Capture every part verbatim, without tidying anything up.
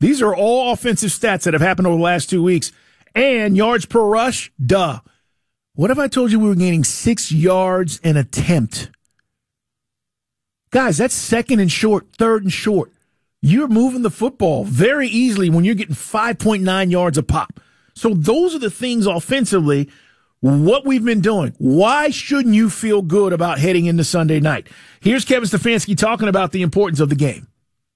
These are all offensive stats that have happened over the last two weeks. And yards per rush, duh. What if I told you we were gaining six yards an attempt? Guys, that's second and short, third and short. You're moving the football very easily when you're getting five point nine yards a pop. So those are the things offensively, what we've been doing. Why shouldn't you feel good about heading into Sunday night? Here's Kevin Stefanski talking about the importance of the game.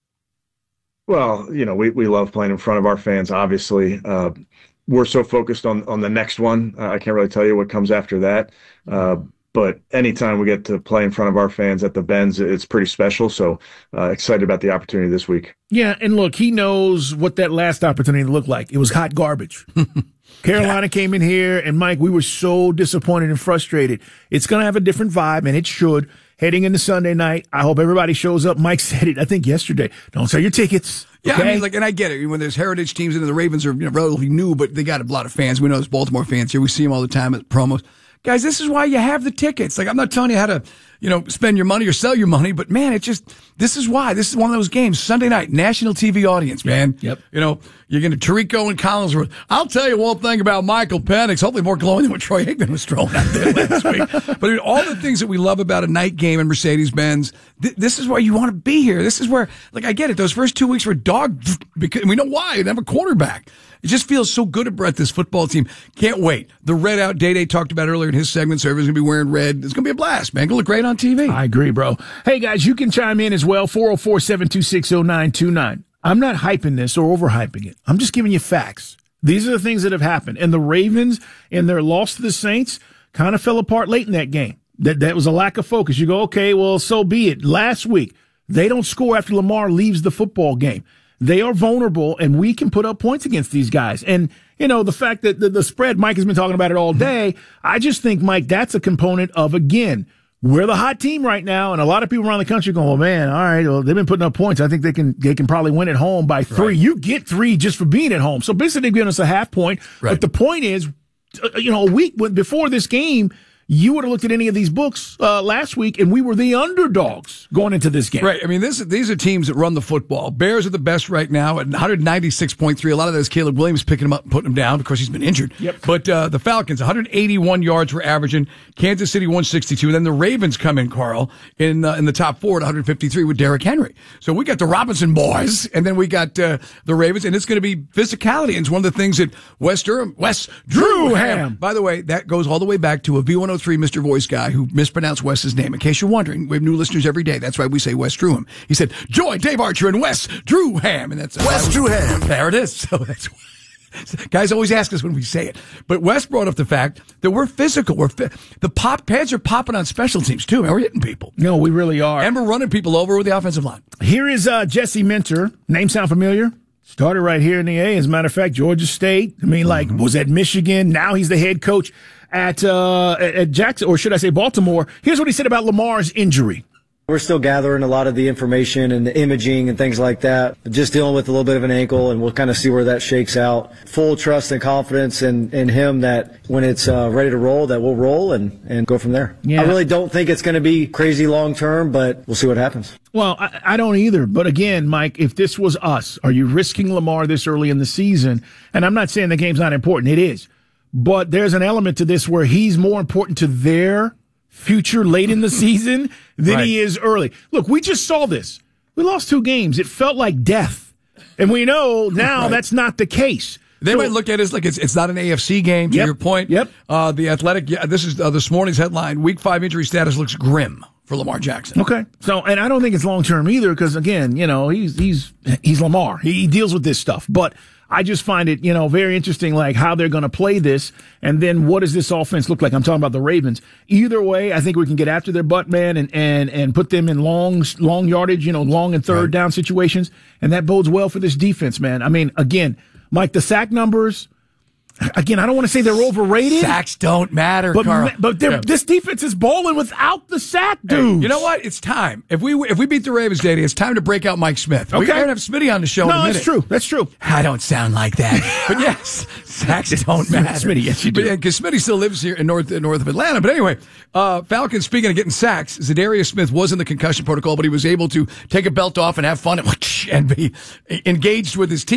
Well, you know, we, we love playing in front of our fans, obviously. Uh, we're so focused on, on the next one. Uh, I can't really tell you what comes after that. Uh, but anytime we get to play in front of our fans at the Benz, it's pretty special. So uh, excited about the opportunity this week. Yeah, and look, he knows what that last opportunity looked like. It was hot garbage. Carolina yeah. came in here, and Mike, we were so disappointed and frustrated. It's going to have a different vibe, and it should. Heading into Sunday night, I hope everybody shows up. Mike said it, I think, yesterday. Don't sell your tickets. Yeah, okay? I mean, like, and I get it. When there's heritage teams and the Ravens are, you know, relatively new, but they got a lot of fans. We know there's Baltimore fans here. We see them all the time at promos. Guys, this is why you have the tickets. Like, I'm not telling you how to, you know, spend your money or sell your money, but man, it just, this is why. This is one of those games. Sunday night, national T V audience, man. Yep. You know, you're going to Tirico and Collinsworth. I'll tell you one thing about Michael Penix, hopefully more glowing than what Troy Aikman was throwing out there last week. But I mean, all the things that we love about a night game in Mercedes-Benz, th- this is why you want to be here. This is where, like, I get it. Those first two weeks were dog, because we know why. They have a quarterback. It just feels so good about this football team. Can't wait. The red out Day Day talked about earlier in his segment, so everyone's going to be wearing red. It's going to be a blast, man. Going to look great on T V. I agree, bro. Hey, guys, you can chime in as well, four oh four, seven two six, oh nine two nine. I'm not hyping this or overhyping it. I'm just giving you facts. These are the things that have happened. And the Ravens, in their loss to the Saints, kind of fell apart late in that game. That, that was a lack of focus. You go, okay, well, so be it. Last week, they don't score after Lamar leaves the football game. They are vulnerable, and we can put up points against these guys. And, you know, the fact that the, the spread, Mike has been talking about it all day, I just think, Mike, that's a component of, again, we're the hot team right now, and a lot of people around the country going, well, man, all right, well, they've been putting up points. I think they can they can probably win at home by three. Right. You get three just for being at home. So basically they've given us a half point. Right. But the point is, you know, a week before this game, you would have looked at any of these books uh, last week, and we were the underdogs going into this game. Right. I mean, this, these are teams that run the football. Bears are the best right now at one ninety-six point three. A lot of that is Caleb Williams picking them up and putting them down because he's been injured. Yep. But uh, the Falcons, one eighty-one yards we're averaging. Kansas City, one sixty-two. And then the Ravens come in, Carl, in uh, in the top four at one fifty-three with Derrick Henry. So we got the Robinson boys, and then we got uh, the Ravens, and it's going to be physicality. And it's one of the things that Wes Durham, Wes Drewham. By the way, that goes all the way back to a V one oh three Mister Voice guy who mispronounced Wes's name. In case you're wondering, we have new listeners every day. That's why we say Wes Drewham. He said, Joy, Dave Archer, and Wes Drewham. And that's uh, Wes Drewham. There it is. So that's why. Guys always ask us when we say it. But Wes brought up the fact that we're physical. We're fi- the pop pads are popping on special teams, too. Man, we're hitting people. No, we really are. And we're running people over with the offensive line. Here is uh, Jesse Minter. Name sound familiar? Started right here in the A. As a matter of fact, Georgia State. I mean, like, mm-hmm. was at Michigan. Now he's the head coach at uh, at Jackson, or should I say Baltimore. Here's what he said about Lamar's injury. We're still gathering a lot of the information and the imaging and things like that. Just dealing with a little bit of an ankle, and we'll kind of see where that shakes out. Full trust and confidence in, in him that when it's uh, ready to roll, that we'll roll and, and go from there. Yeah. I really don't think it's going to be crazy long term, but we'll see what happens. Well, I, I don't either. But again, Mike, if this was us, are you risking Lamar this early in the season? And I'm not saying the game's not important. It is. But there's an element to this where he's more important to their future late in the season than right. he is early. Look, we just saw this. We lost two games. It felt like death. And we know now right. that's not the case. They so, might look at it as like it's it's not an A F C game, to yep, your point. Yep. Uh, the Athletic, yeah, this is uh, this morning's headline. Week five injury status looks grim for Lamar Jackson. Okay. So, and I don't think it's long-term either because, again, you know, he's he's he's Lamar. He, he deals with this stuff. But I just find it, you know, very interesting, like how they're going to play this, and then what does this offense look like? I'm talking about the Ravens. Either way, I think we can get after their butt, man, and and and put them in long long yardage, you know, long and third right. down situations, and that bodes well for this defense, man. I mean, again, Mike, the sack numbers. Again, I don't want to say they're overrated. Sacks don't matter, but Carl. but yeah. this defense is balling without the sack dudes. Hey, you know what? It's time. If we if we beat the Ravens, Daddy, it's time to break out Mike Smith. Okay. We're going to have Smitty on the show no, in a minute. that's true. That's true. I don't sound like that. But yes, sacks don't matter. Smitty, yes, you do. Because yeah, Smitty still lives here in north, north of Atlanta. But anyway, uh, Falcons, speaking of getting sacks, Zadarius Smith was in the concussion protocol, but he was able to take a belt off and have fun and, and be engaged with his team.